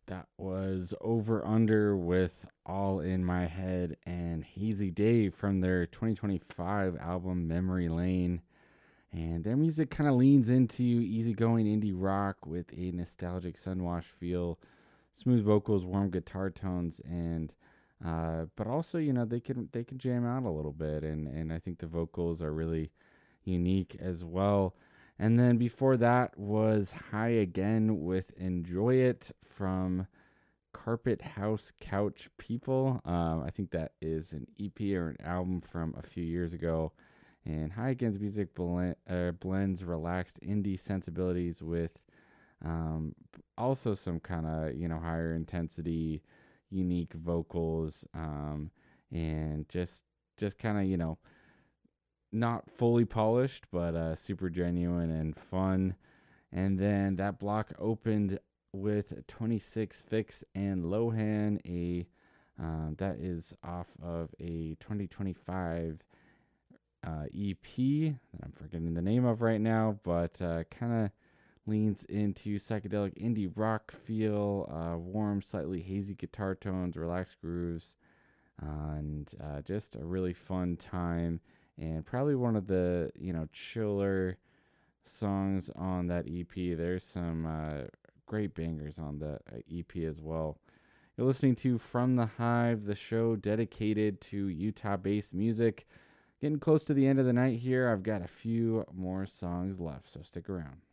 That was Over Under with All in My Head and Hazy Day from their 2025 album Memory Lane. And their music kind of leans into easygoing indie rock with a nostalgic sunwash feel, smooth vocals, warm guitar tones, and but also they can jam out a little bit, and I think the vocals are really unique as well. And then before that was High Again with Enjoy It from Carpet House Couch People. I think that is an EP or an album from a few years ago. And High Again's music blends relaxed indie sensibilities with also some kind of higher intensity, unique vocals, and just kind of not fully polished, but super genuine and fun. And then that block opened with 26 Fix and Lohan, a that is off of a 2025 EP that I'm forgetting the name of right now, but kind of leans into psychedelic indie rock feel, warm, slightly hazy guitar tones, relaxed grooves, and just a really fun time. And probably one of the chiller songs on that EP. There's some great bangers on the EP as well. You're listening to From the Hive, the show dedicated to Utah based music. Getting close to the end of the night here. I've got a few more songs left, so stick around.